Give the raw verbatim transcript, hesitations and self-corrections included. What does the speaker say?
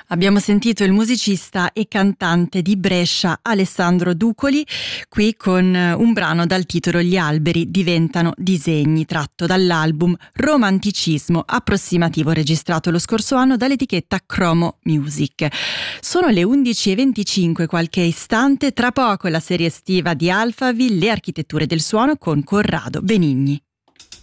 Abbiamo sentito il musicista e cantante di Brescia Alessandro Ducoli qui con un brano dal titolo Gli alberi diventano disegni, tratto dall'album Romanticismo approssimativo registrato lo scorso anno dall'etichetta Chromo Music. Sono le undici e venticinque, qualche istante, tra poco la serie estiva di Alphaville, Le architetture del suono con Corrado Benigni.